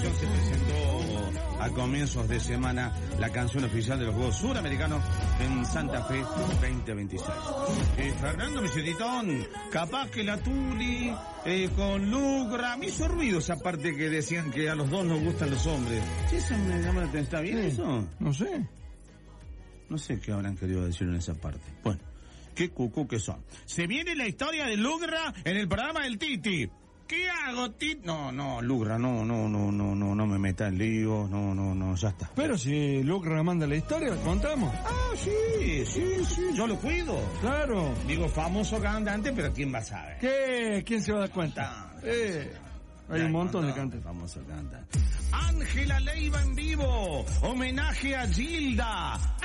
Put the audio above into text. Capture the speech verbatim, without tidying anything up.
canción se presentó a comienzos de semana, la canción oficial de los Juegos Suramericanos en Santa Fe veinte veintiséis. Eh, Fernando Misetitón, capaz que la Tuli eh, con Lugra, me hizo ruido esa parte que decían que a los dos nos gustan los hombres. Sí, eso me llama la atención. ¿Está bien sí, eso? No sé. No sé qué habrán querido decir en esa parte. Bueno, qué cucú que son. Se viene la historia de Lugra en el programa del Titi. ¿Qué hago, Titi? No, no, Lugra, no, no, no, no, no, no me meta en lío, no, no, no, ya está. Pero si Lugra manda la historia, ¿la contamos? Ah, sí, sí, sí, yo lo cuido. Claro. Digo, famoso cantante, pero ¿quién va a saber? ¿Qué? ¿Quién se va a dar cuenta? Ah, eh... Hay un montón de cantantes. Famoso canta. Ángela Leiva en vivo. Homenaje a Gilda.